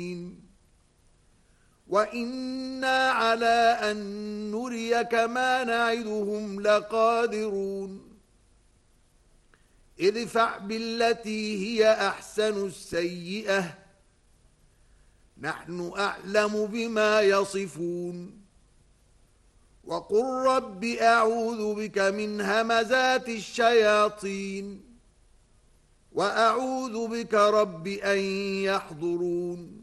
وإنا على أن نريك ما نعدهم لقادرون ادفع بالتي هي أحسن السيئة نحن أعلم بما يصفون وقل رب أعوذ بك من همزات الشياطين وأعوذ بك رب أن يحضرون